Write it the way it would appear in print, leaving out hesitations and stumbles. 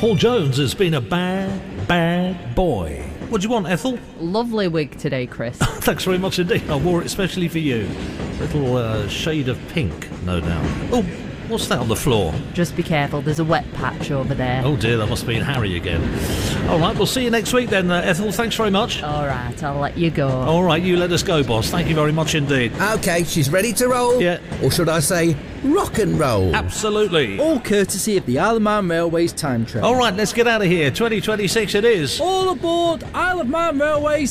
Paul Jones has been a bad, bad boy. What do you want, Ethel? Lovely wig today, Chris. Thanks very much indeed. I wore it especially for you. Little shade of pink, no doubt. Oh, what's that on the floor? Just be careful, there's a wet patch over there. Oh dear, that must have been Harry again. All right, we'll see you next week then, Ethel. Thanks very much. All right, I'll let you go. All right, you let us go, boss. Thank you very much indeed. OK, she's ready to roll? Yeah. Or should I say, rock and roll? Absolutely. All courtesy of the Isle of Man Railways time train. All right, let's get out of here. 2026 it is. All aboard Isle of Man Railways